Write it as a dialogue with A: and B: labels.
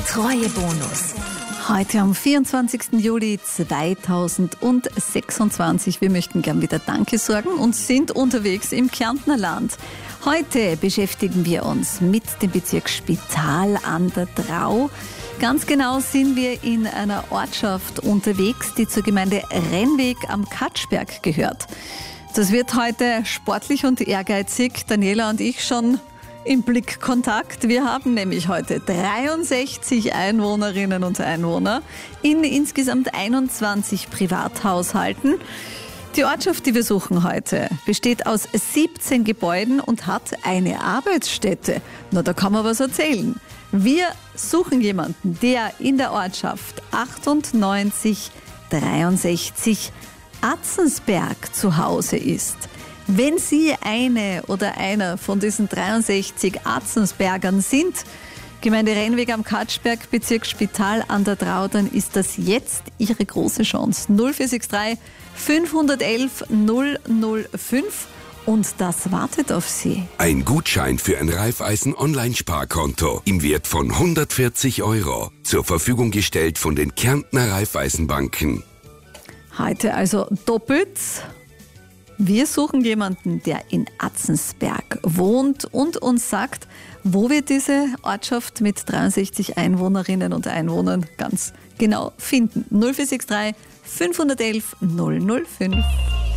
A: Treuebonus.
B: Heute am 24. Juli 2026. Wir möchten gern wieder Danke sagen und sind unterwegs im Kärntner Land. Heute beschäftigen wir uns mit dem Bezirk Spital an der Drau. Ganz genau sind wir in einer Ortschaft unterwegs, die zur Gemeinde Rennweg am Katschberg gehört. Das wird heute sportlich und ehrgeizig. Daniela und ich schon im Blickkontakt. Wir haben nämlich heute 63 Einwohnerinnen und Einwohner in insgesamt 21 Privathaushalten. Die Ortschaft, die wir suchen heute, besteht aus 17 Gebäuden und hat eine Arbeitsstätte. Na, da kann man was erzählen. Wir suchen jemanden, der in der Ortschaft 9863 Atzensberg zu Hause ist. Wenn Sie eine oder einer von diesen 63 Atzensbergern sind, Gemeinde Rennweg am Katschberg, Bezirk Spital an der Drau, dann ist das jetzt Ihre große Chance. 0463 511 005 und das wartet auf Sie.
C: Ein Gutschein für ein Raiffeisen-Online-Sparkonto im Wert von 140 € zur Verfügung gestellt von den Kärntner Raiffeisenbanken.
B: Heute also doppelt. Wir suchen jemanden, der in Atzensberg wohnt und uns sagt, wo wir diese Ortschaft mit 63 Einwohnerinnen und Einwohnern ganz genau finden. 0463 511 005.